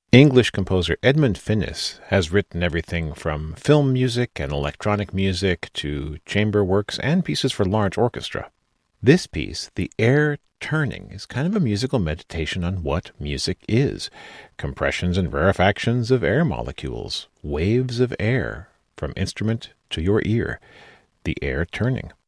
English composer Edmund Finnis has written everything from film music and electronic music to chamber works and pieces for large orchestra. This piece, The Air Turning, is kind of a musical meditation on what music is. Compressions and rarefactions of air molecules, waves of air, from instrument to your ear. The Air Turning.